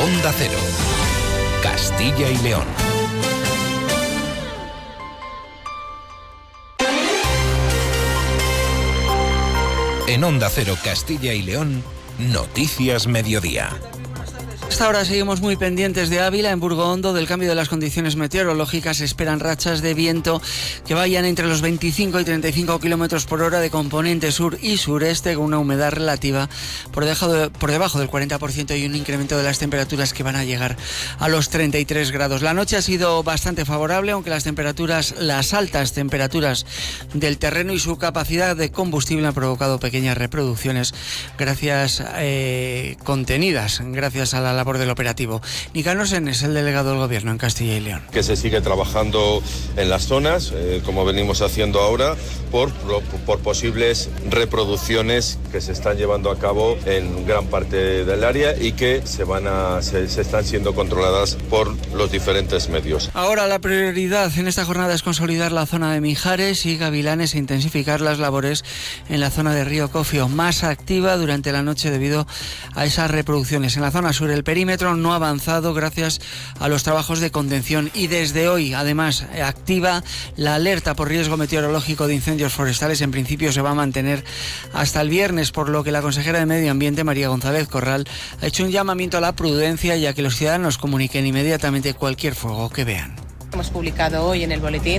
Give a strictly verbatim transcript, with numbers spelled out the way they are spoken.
Onda Cero, Castilla y León. En Onda Cero, Castilla y León, Noticias Mediodía. Hasta ahora seguimos muy pendientes de Ávila. En Burgondo, del cambio de las condiciones meteorológicas, se esperan rachas de viento que vayan entre los veinticinco y treinta y cinco kilómetros por hora de componente sur y sureste, con una humedad relativa por debajo, de, por debajo del cuarenta por ciento y un incremento de las temperaturas que van a llegar a los treinta y tres grados. La noche ha sido bastante favorable, aunque las temperaturas, las altas temperaturas del terreno y su capacidad de combustible han provocado pequeñas reproducciones gracias eh, contenidas, gracias a la labor del operativo. Nicanor Sen es el delegado del Gobierno en Castilla y León. Que se sigue trabajando en las zonas, eh, como venimos haciendo ahora, por, por posibles reproducciones que se están llevando a cabo en gran parte del área y que se, van a, se, se están siendo controladas por los diferentes medios. Ahora la prioridad en esta jornada es consolidar la zona de Mijares y Gavilanes e intensificar las labores en la zona de Río Cofio, más activa durante la noche debido a esas reproducciones. En la zona sur el perímetro no ha avanzado gracias a los trabajos de contención y desde hoy además activa la alerta por riesgo meteorológico de incendios forestales. En principio se va a mantener hasta el viernes, por lo que la consejera de Medio Ambiente, María González Corral, ha hecho un llamamiento a la prudencia y a que los ciudadanos comuniquen inmediatamente cualquier fuego que vean. Hemos publicado hoy en el boletín